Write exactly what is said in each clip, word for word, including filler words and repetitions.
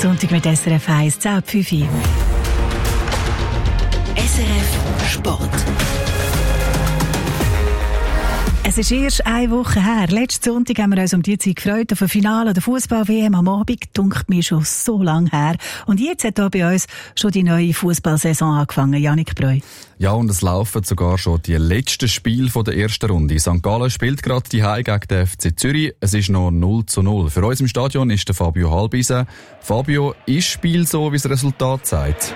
Sonntag mit S R F eins, zehn Uhr fünf. S R F Sport. Es ist erst eine Woche her. Letzten Sonntag haben wir uns um die Zeit gefreut auf ein Finale der Fußball-W M am Abend. Dunkt mir schon so lange her. Und jetzt hat hier bei uns schon die neue Fußballsaison angefangen. Jannik Breu. Ja, und es laufen sogar schon die letzten Spiele der ersten Runde. Sankt Gallen spielt gerade die Heim gegen den F C Zürich. Es ist noch null zu null. Für uns im Stadion ist der Fabio Halbisen. Fabio, ist das Spiel so, wie das Resultat zeigt?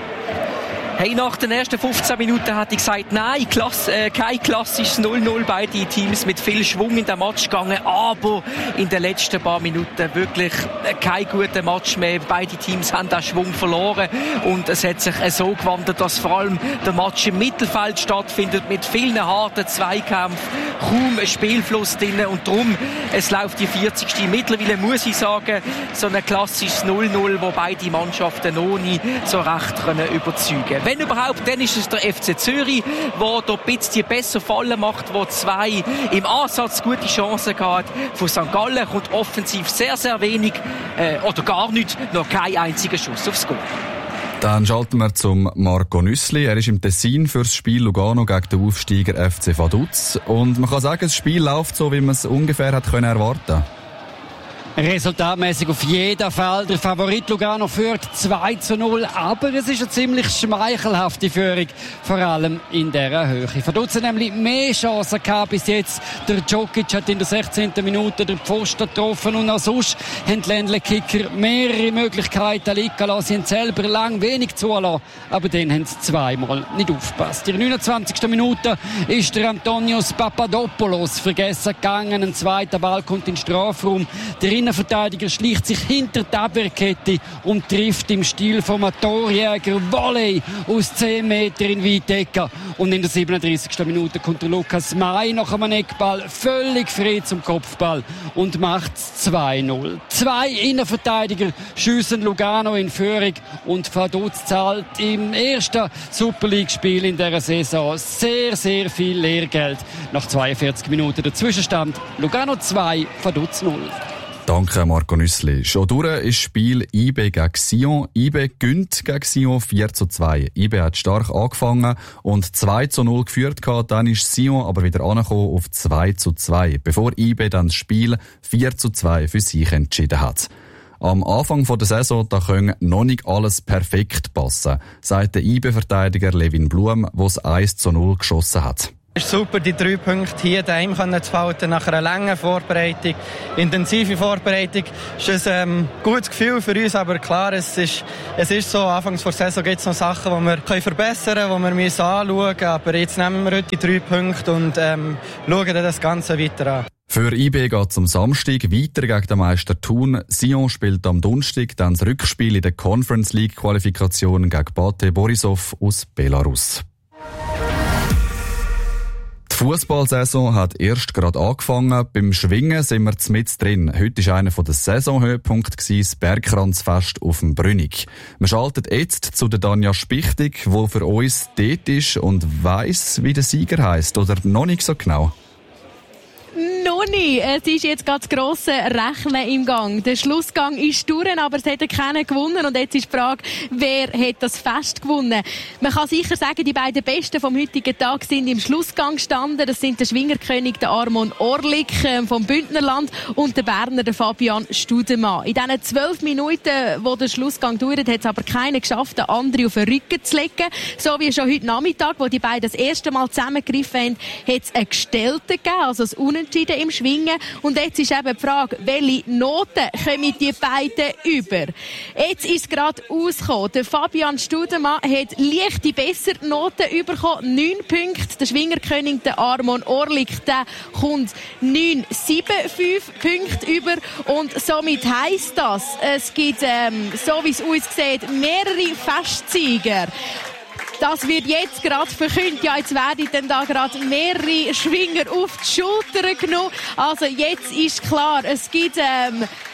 Hey, nach den ersten fünfzehn Minuten hätte ich gesagt, nein, Klass, äh, kein klassisches null null. Beide Teams mit viel Schwung in den Match gegangen, aber in den letzten paar Minuten wirklich kein guter Match mehr. Beide Teams haben den Schwung verloren und es hat sich so gewandelt, dass vor allem der Match im Mittelfeld stattfindet mit vielen harten Zweikämpfen, kaum ein Spielfluss drin und darum, es läuft die vierzigste Mittlerweile muss ich sagen, so ein klassisches null null, wo beide Mannschaften noch nicht so recht können überzeugen können. Wenn überhaupt, dann ist es der F C Zürich, der dort ein bisschen besser Fallen macht, wo zwei im Ansatz gute Chancen hat. Von Sankt Gallen kommt offensiv sehr, sehr wenig äh, oder gar nicht, noch kein einziger Schuss aufs Goal. Dann schalten wir zum Marco Nüssli. Er ist im Tessin für das Spiel Lugano gegen den Aufsteiger F C Vaduz. Und man kann sagen, das Spiel läuft so, wie man es ungefähr hat können erwarten. Resultatmäßig auf jeden Fall. Der Favorit Lugano führt zwei zu null, aber es ist eine ziemlich schmeichelhafte Führung, vor allem in dieser Höhe. Vaduz hat nämlich mehr Chancen gehabt bis jetzt. Der Djokic hat in der sechzehnten Minute den Pfosten getroffen und auch sonst haben die Ländle-Kicker mehrere Möglichkeiten liegen lassen. Sie haben selber lang wenig zulassen, aber dann haben sie zweimal nicht aufgepasst. In der neunundzwanzigsten Minute ist der Antonios Papadopoulos vergessen gegangen. Ein zweiter Ball kommt in den Strafraum. Der Innenverteidiger schleicht sich hinter die Abwehrkette und trifft im Stil vom Torjäger Volley aus zehn Metern in Weitecke. Und in der siebenunddreißigsten Minute kommt der Lukas May nach einem Eckball völlig frei zum Kopfball und macht zwei null. Zwei Innenverteidiger schiessen Lugano in Führung und Vaduz zahlt im ersten Super League-Spiel in dieser Saison sehr, sehr viel Lehrgeld. Nach zweiundvierzig Minuten der Zwischenstand Lugano zwei, Vaduz null. Danke, Marco Nüssli. Schon durch ist das Spiel I B gegen Sion. I B gönnt gegen Sion vier zu zwei. I B hat stark angefangen und zwei zu null geführt gehabt. Dann ist Sion aber wieder angekommen auf zwei zu zwei, bevor I B dann das Spiel vier zu zwei für sich entschieden hat. Am Anfang der Saison da können noch nicht alles perfekt passen, sagt der I B-Verteidiger Levin Blum, der das eins zu null geschossen hat. Es ist super, die drei Punkte hier daheim zu halten, nach einer langen Vorbereitung, intensive Vorbereitung. Es ist ein ähm, gutes Gefühl für uns, aber klar, es ist, es ist so, anfangs der Saison gibt es noch Sachen, die wir können verbessern können, die wir müssen anschauen müssen, aber jetzt nehmen wir heute die drei Punkte und ähm, schauen dann das Ganze weiter an. Für I B geht es am Samstag weiter gegen den Meister Thun. Sion spielt am Donnerstag dann das Rückspiel in der Conference League Qualifikation gegen Bate Borisov aus Belarus. Die Fußballsaison hat erst gerade angefangen. Beim Schwingen sind wir mit drin. Heute war einer der Saisonhöhepunkte, das Bergkranzfest auf dem Brünig. Wir schalten jetzt zu der Danja Spichtig, die für uns dort ist und weiss, wie der Sieger heisst. Oder noch nicht so genau? Noch nicht. Es ist jetzt ganz das grosse Rechnen im Gang. Der Schlussgang ist durch, aber es hat keiner gewonnen. Und jetzt ist die Frage, wer hat das Fest gewonnen? Man kann sicher sagen, die beiden Besten vom heutigen Tag sind im Schlussgang gestanden. Das sind der Schwingerkönig, der Armon Orlik äh, vom Bündnerland und der Berner, der Fabian Studemann. In diesen zwölf Minuten, wo der Schlussgang dauert, hat es aber keiner geschafft, den anderen auf den Rücken zu legen. So wie schon heute Nachmittag, wo die beiden das erste Mal zusammengegriffen haben, hat es einen Gestellten gegeben, also ein Unentschieden im Schwingen. Und jetzt ist eben die Frage, welche Noten kommen die beiden über? Jetzt ist es gerade ausgekommen. Der Fabian Studemann hat leichte bessere Noten bekommen. neun Punkte. Der Schwingerkönig, der Armon Orlik, der kommt neun Komma fünf Punkte über. Und somit heisst das, es gibt, ähm, so wie es aussieht, mehrere Festsieger. Das wird jetzt gerade verkündet. Ja, jetzt werden dann da gerade mehrere Schwinger auf die Schultern genommen. Also jetzt ist klar, es gibt ähm,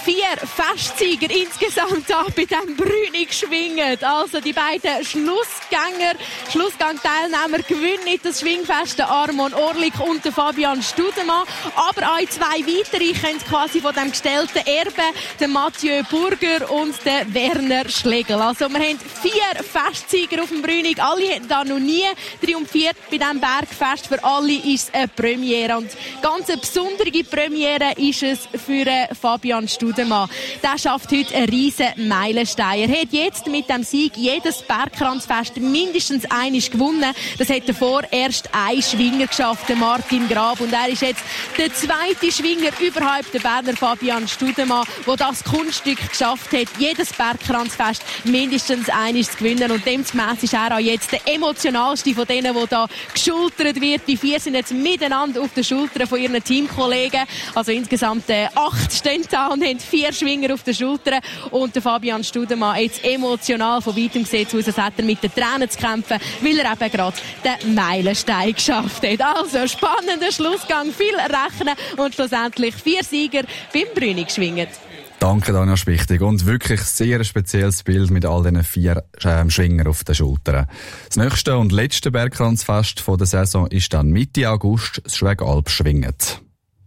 vier Festsieger insgesamt da bei diesem Brünig schwingen. Also die beiden Schlussgänger, Schlussgangteilnehmer gewinnen das Schwingfest, der Armon Orlik und der Fabian Studemann. Aber auch zwei weitere können quasi von dem gestellten Erbe, der Mathieu Burger und der Werner Schlegel. Also wir haben vier Festsieger auf dem Brünig. Alle haben da noch nie triumphiert bei diesem Bergfest. Für alle ist es eine Premiere. Und ganz eine besondere Premiere ist es für Fabian Studemann. Der schafft heute einen riesen Meilenstein. Er hat jetzt mit dem Sieg jedes Bergkranzfest mindestens einmal gewonnen. Das hat davor erst ein Schwinger geschafft, der Martin Grab. Und er ist jetzt der zweite Schwinger überhaupt, der Berner Fabian Studemann, der das Kunststück geschafft hat, jedes Bergkranzfest mindestens einmal zu gewinnen. Und demgemäss ist er auch jetzt der emotionalste von denen, der da geschultert wird. Die vier sind jetzt miteinander auf den Schultern von ihren Teamkollegen. Also insgesamt äh, acht stehen da und haben vier Schwinger auf den Schultern. Und der Fabian Studemann jetzt emotional von weitem gesehen aus, als hätte er mit den Tränen zu kämpfen, weil er eben gerade den Meilenstein geschafft hat. Also spannender Schlussgang, viel rechnen und schlussendlich vier Sieger beim Brünig schwingen. Danke, Daniel Spichtig. Und wirklich sehr spezielles Bild mit all diesen vier äh, Schwingern auf den Schultern. Das nächste und letzte Bergkranzfest der Saison ist dann Mitte August, das Schwegalp schwinget.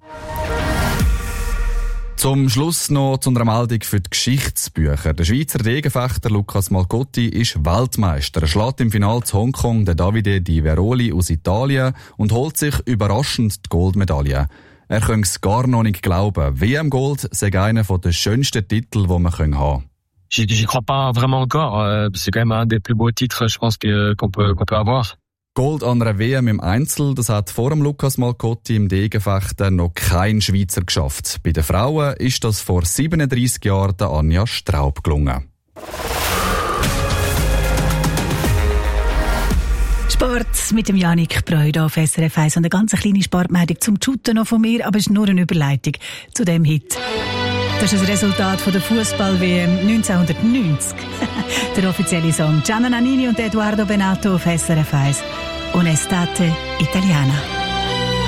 Zum Schluss noch zu einer Meldung für die Geschichtsbücher. Der Schweizer Degenfechter Lukas Malcotti ist Weltmeister. Er schlägt im Finale zu Hongkong den Davide Di Veroli aus Italien und holt sich überraschend die Goldmedaille. Er könnte es gar noch nicht glauben. W M Gold sei einer der schönsten Titel, die man haben kann. J'y crois pas vraiment encore. C'est quand même un des plus beaux titres, je pense, qu'on peut, qu'on peut avoir. Gold an einer W M im Einzel, das hat vor dem Lukas Malcotti im Degenfechten noch kein Schweizer geschafft. Bei den Frauen ist das vor siebenunddreissig Jahren der Anja Straub gelungen. Sport mit dem Janik Breuder auf S R F eins und eine ganz kleine Sportmeldung zum Shooten noch von mir, aber es ist nur eine Überleitung zu dem Hit. Das ist das Resultat von der Fußball-W M neunzehnhundertneunzig. Der offizielle Song Gianna Nannini und Eduardo Benato auf S R F eins. Un'estate italiana.